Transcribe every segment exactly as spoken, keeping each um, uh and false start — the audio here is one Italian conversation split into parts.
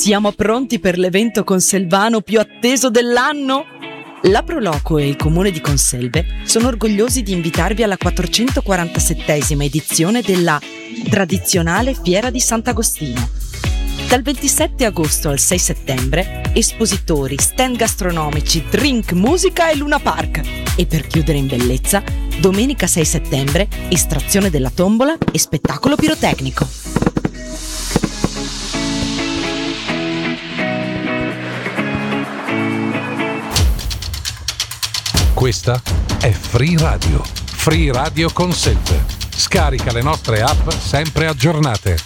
Siamo pronti per l'evento conselvano più atteso dell'anno? La Proloco e il Comune di Conselve sono orgogliosi di invitarvi alla quattrocentoquarantasettesima edizione della tradizionale Fiera di Sant'Agostino. Dal ventisette agosto al sei settembre, espositori, stand gastronomici, drink, musica e Luna Park. E per chiudere in bellezza, domenica sei settembre, estrazione della tombola e spettacolo pirotecnico. Questa è Free Radio. Free Radio Conselve. Scarica le nostre app sempre aggiornate.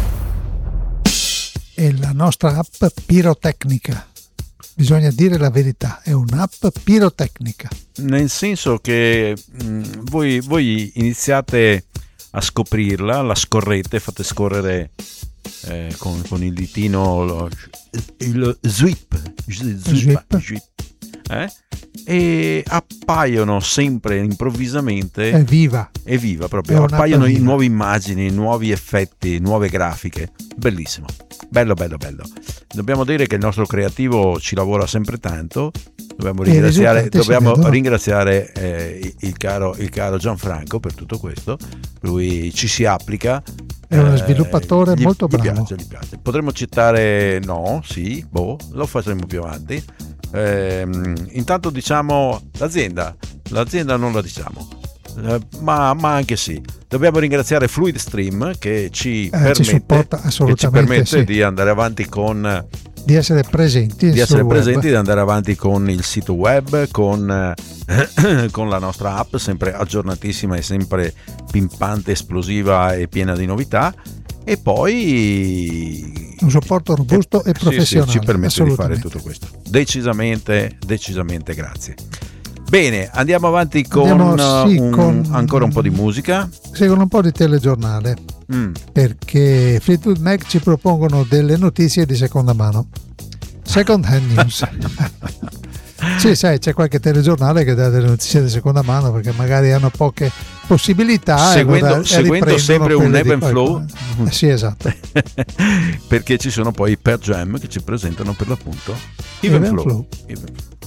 È la nostra app pirotecnica. Bisogna dire la verità, è un'app pirotecnica. Nel senso che mh, voi, voi iniziate a scoprirla, la scorrete, fate scorrere eh, con, con il ditino lo, il sweep, sweep, sweep eh? E appaiono sempre improvvisamente, è viva, è viva proprio, appaiono in nuove immagini, nuovi effetti, nuove grafiche, bellissimo, bello bello bello. Dobbiamo dire che il nostro creativo ci lavora sempre tanto, dobbiamo ringraziare, dobbiamo ringraziare eh, il, caro, il caro Gianfranco per tutto questo, lui ci si applica. È uno sviluppatore eh, gli, molto bravo. Gli piace, gli piace. Potremmo citare, no, sì, boh, lo faremo più avanti. Eh, intanto diciamo l'azienda, l'azienda non la diciamo, eh, ma, ma anche sì. Dobbiamo ringraziare Fluidstream che ci eh, permette, ci supporta, che ci permette sì. di andare avanti con di essere presenti, di essere presenti, web. di andare avanti con il sito web, con, con la nostra app sempre aggiornatissima e sempre pimpante, esplosiva e piena di novità, e poi un supporto robusto e professionale, sì, sì, ci permette di fare tutto questo. Decisamente, decisamente grazie. Bene, andiamo avanti con, andiamo, sì, un, con ancora un po' di musica. Seguono un po' di telegiornale, mm. perché Fleetwood Mac ci propongono delle notizie di seconda mano, second hand news. Sì, sai, c'è qualche telegiornale che dà delle notizie di seconda mano perché magari hanno poche possibilità, seguendo, e seguendo sempre un ebb and flow. Eh, sì, esatto. Perché ci sono poi i Per Jam che ci presentano per l'appunto Even Flow. Flow. Even Flow.